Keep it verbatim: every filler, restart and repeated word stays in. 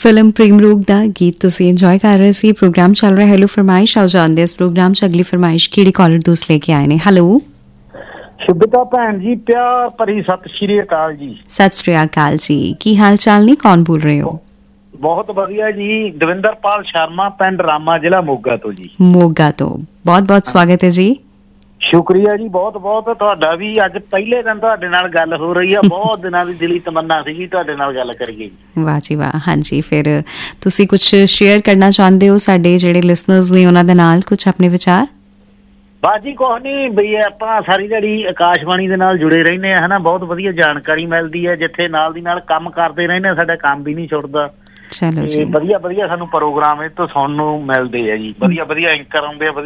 Film ਪ੍ਰੇਮ ਰੋਗ ਦਾ ਗੀਤ ਤੁਸੀਂ ਇੰਜੋਏ ਕਰ ਰਹੇ ਸੀ। ਪ੍ਰੋਗਰਾਮ ਚੱਲ ਰਿਹਾ ਹੈਲੋ ਫਰਮਾਇਸ਼। ਆਓ ਜਾਣਦੇ ਇਸ ਪ੍ਰੋਗਰਾਮ 'ਚ ਅਗਲੀ ਫਰਮਾਇਸ਼ ਕਿਹੜੀ ਕਾਲਰ ਦੋਸਤ ਲੈ ਕੇ ਆਏ ਨੇ। ਹੈਲੋ ਸ਼ੁਭਤਾ ਭੈਣ ਜੀ, ਪਿਆਰ ਭਰੀ ਸਤਿ ਸ਼੍ਰੀ ਅਕਾਲ ਜੀ। ਸਤਿ ਸ਼੍ਰੀ ਅਕਾਲ ਜੀ, ਕੀ ਹਾਲ ਚਾਲ ਨੇ? ਕੌਣ ਬੋਲ ਰਹੇ ਹੋ? ਬਹੁਤ ਵਧੀਆ ਜੀ, ਦਵਿੰਦਰਪਾਲ ਸ਼ਰਮਾ, ਪਿੰਡ ਰਾਮਾ, ਜ਼ਿਲ੍ਹਾ ਮੋਗਾ ਤੋਂ ਜੀ। ਮੋਗਾ ਤੋਂ ਬਹੁਤ ਬਹੁਤ ਸਵਾਗਤ ਹੈ ਜੀ। ਸ਼ੁਕਰੀਆ ਜੀ, ਬਹੁਤ ਬਹੁਤ ਤੁਹਾਡਾ ਵੀ। ਅੱਜ ਪਹਿਲੇ ਦਿਨ ਤੁਹਾਡੇ ਨਾਲ ਗੱਲ ਹੋ ਰਹੀ ਆ। ਬਹੁਤ ਦਿਨਾਂ ਦੀ ਦਿਲੀ ਤਮੰਨਾ ਸੀਗੀ ਤੁਹਾਡੇ ਨਾਲ ਗੱਲ ਕਰੀਏ ਜੀ। ਵਾਹ ਜੀ ਵਾਹ। ਹਾਂਜੀ, ਫਿਰ ਤੁਸੀਂ ਕੁਝ ਸ਼ੇਅਰ ਕਰਨਾ ਚਾਹੁੰਦੇ ਹੋ ਸਾਡੇ ਜਿਹੜੇ ਲਿਸਨਰਸ ਨੇ ਉਹਨਾਂ ਦੇ ਨਾਲ, ਕੁਝ ਆਪਣੇ ਵਿਚਾਰ? ਬਸ ਜੀ ਕੁਛ ਨਹੀਂ ਬਈ, ਆਪਾਂ ਸਾਰੀ ਦਿਹਾੜੀ ਆਕਾਸ਼ਬਾਣੀ ਦੇ ਨਾਲ ਜੁੜੇ ਰਹਿੰਦੇ ਆ, ਹਨਾ। ਬਹੁਤ ਵਧੀਆ ਜਾਣਕਾਰੀ ਮਿਲਦੀ ਹੈ, ਜਿੱਥੇ ਨਾਲ ਦੀ ਨਾਲ ਕੰਮ ਕਰਦੇ ਰਹਿੰਦੇ ਆ, ਸਾਡਾ ਕੰਮ ਵੀ ਨਹੀਂ ਛੁੱਟਦਾ। ਚਲੋ ਜੀ, ਵਧੀਆ ਵਧੀਆ ਸਾਨੂੰ ਪ੍ਰੋਗਰਾਮ ਇਹ ਤੋਂ ਸੁਣਨ ਨੂੰ ਮਿਲਦੇ ਆ ਜੀ। ਵਧੀਆ ਵਧੀਆ ਐਂਕਰ ਆਉਂਦੇ ਆ।